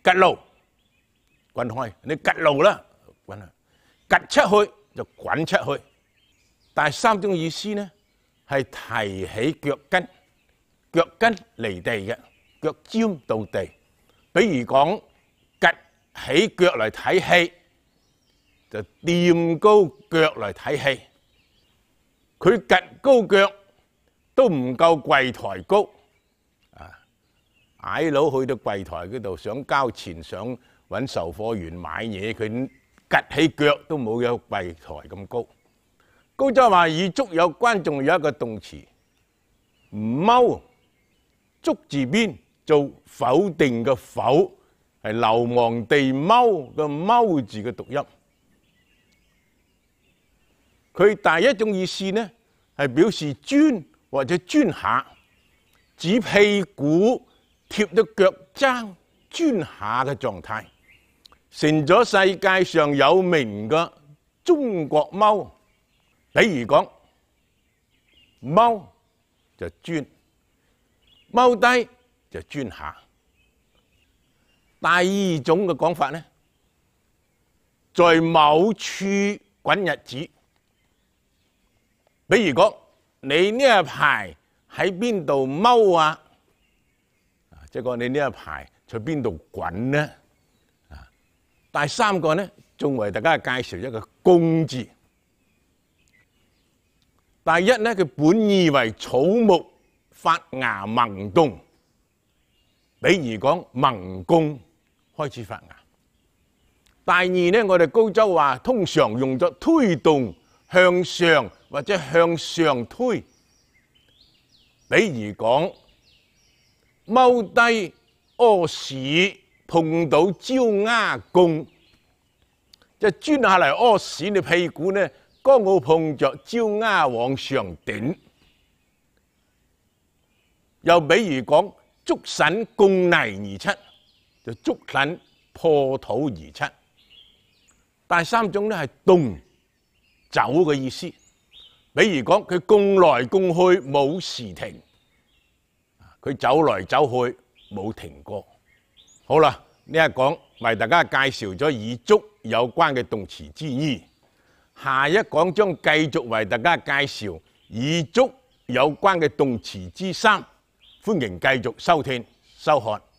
吉路，滾開，你吉路啦，滾去，吉出去就滾出去。第三種意思呢，係提起腳跟，腳跟離地嘅，腳尖到地。比如講，趌起腳嚟睇戲，就掂高腳嚟睇戲。佢趌高腳都唔夠櫃台高。矮佬去到櫃台嗰度想交錢，想揾售貨員買嘢，佢趌起腳都冇有櫃台咁高。高州話與足有關，仲有一個動詞踎，足字邊做否定嘅否，係流亡地踎嘅踎字嘅讀音。佢第一種意思呢，係表示鑽或者鑽下，指屁股貼到腳踭鑽下嘅狀態，成咗世界上有名嘅中國踎。比如講，踎就鑽，踎低就鑽下。第二種嘅講法呢，在某處滾日子。比如講，你呢一排喺邊度踎啊？即係講你呢一排在邊度滾呢？第三個呢，仲為大家介紹一個公字。第一呢，佢本意為草木發芽萌動，比如講萌功開始發芽。第二呢，我哋高州話通常用作推動向上或者向上推，比如講踎低屙屎碰到焦丫弓，即係鑽下嚟屙屎，你屁股呢剛好碰着焦丫往上頂。又比如講竹筍共泥而出，就竹筍破土而出。第三種呢係動走嘅意思，比如講佢共來共去冇時停，佢走來走去冇停過。好啦，呢一講為大家介紹咗與足有關嘅動詞之二，下一講將繼續為大家介紹與足有關嘅動詞之三。歡迎繼續收聽收看。